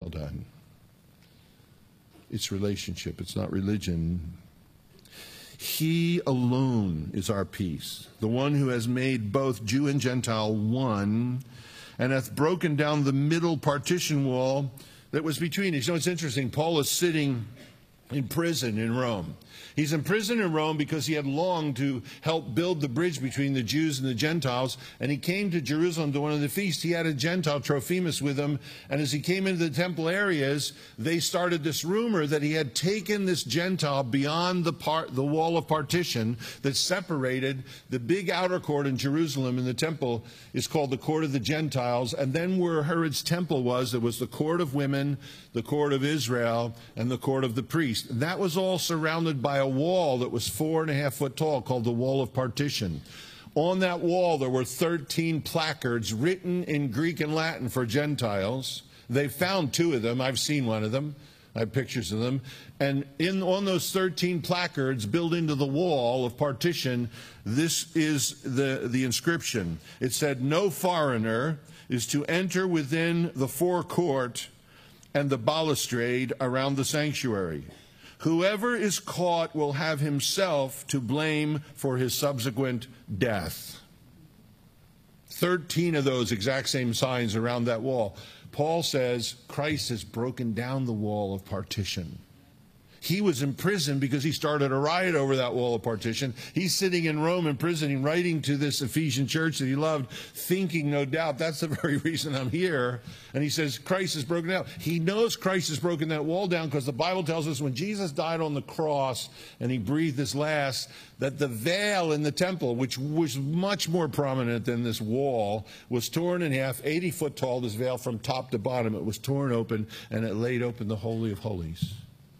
done. It's relationship. It's not religion. He alone is our peace, the one who has made both Jew and Gentile one, and hath broken down the middle partition wall that was between us. You know, it's interesting. Paul is sitting in prison in Rome. He's in prison in Rome because he had longed to help build the bridge between the Jews and the Gentiles, and he came to Jerusalem to one of the feasts. He had a Gentile, Trophimus, with him, and as he came into the temple areas, they started this rumor that he had taken this Gentile beyond the wall of partition that separated the big outer court in Jerusalem, and the temple is called the court of the Gentiles, and then where Herod's temple was, there was the court of women, the court of Israel, and the court of the priests. That was all surrounded by a wall that was 4.5 foot tall called the wall of partition. On that wall there were 13 placards written in Greek and Latin for Gentiles. They found 2 of them. I've seen one of them. I have pictures of them. And on those 13 placards built into the wall of partition, this is the inscription. It said, "No foreigner is to enter within the forecourt and the balustrade around the sanctuary. Whoever is caught will have himself to blame for his subsequent death." 13 of those exact same signs around that wall. Paul says Christ has broken down the wall of partition. He was in prison because he started a riot over that wall of partition. He's sitting in Rome in prison, writing to this Ephesian church that he loved, thinking, no doubt, that's the very reason I'm here. And he says, Christ has broken down. He knows Christ has broken that wall down because the Bible tells us when Jesus died on the cross and he breathed his last, that the veil in the temple, which was much more prominent than this wall, was torn in half, 80 foot tall, this veil from top to bottom. It was torn open, and it laid open the Holy of Holies.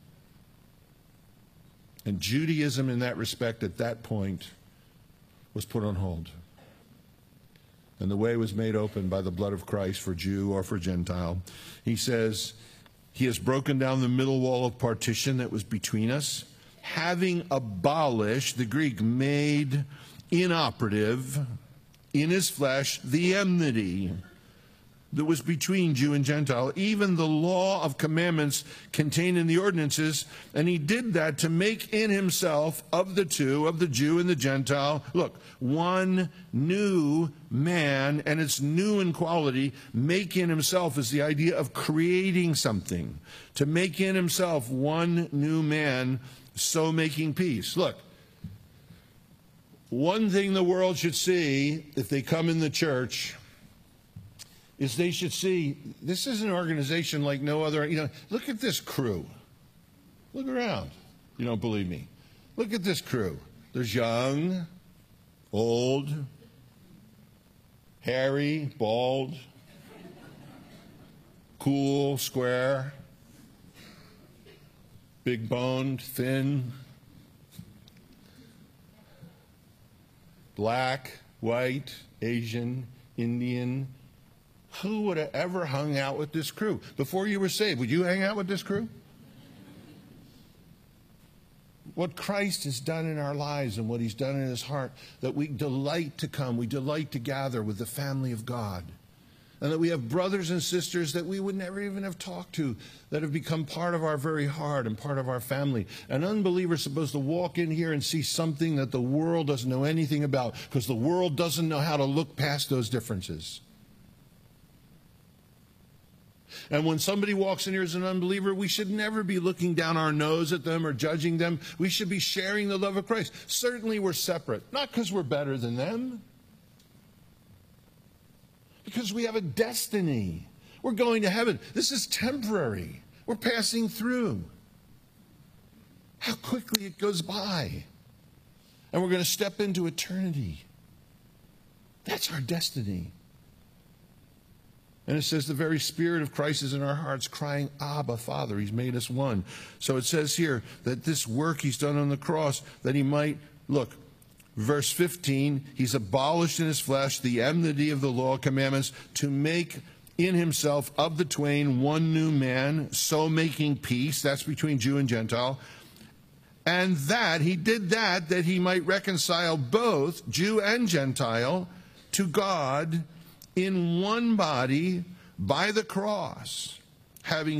And Judaism in that respect at that point was put on hold. And the way was made open by the blood of Christ for Jew or for Gentile. He says, he has broken down the middle wall of partition that was between us, having abolished, the Greek, made inoperative in his flesh the enmity that was between Jew and Gentile, even the law of commandments contained in the ordinances, and he did that to make in himself of the two, of the Jew and the Gentile, look, one new man, and it's new in quality. Make in himself is the idea of creating something, to make in himself one new man, so making peace. Look, one thing the world should see if they come in the church is they should see this is an organization like no other. You know, look at this crew. Look around. You don't believe me. Look at this crew. There's young, old, hairy, bald, cool, square, big boned, thin, black, white, Asian, Indian. Who would have ever hung out with this crew? Before you were saved, would you hang out with this crew? What Christ has done in our lives and what he's done in his heart, that we delight to come, we delight to gather with the family of God. And that we have brothers and sisters that we would never even have talked to, that have become part of our very heart and part of our family. An unbeliever is supposed to walk in here and see something that the world doesn't know anything about, because the world doesn't know how to look past those differences. And when somebody walks in here as an unbeliever, we should never be looking down our nose at them or judging them. We should be sharing the love of Christ. Certainly we're separate, not because we're better than them, because we have a destiny. We're going to heaven. This is temporary. We're passing through. How quickly it goes by. And we're going to step into eternity. That's our destiny. And it says the very Spirit of Christ is in our hearts, crying, Abba, Father. He's made us one. So it says here that this work he's done on the cross, that he might, look, verse 15, he's abolished in his flesh the enmity of the law commandments to make in himself of the twain one new man, so making peace. That's between Jew and Gentile. And that, he did that he might reconcile both Jew and Gentile to God in one body by the cross, having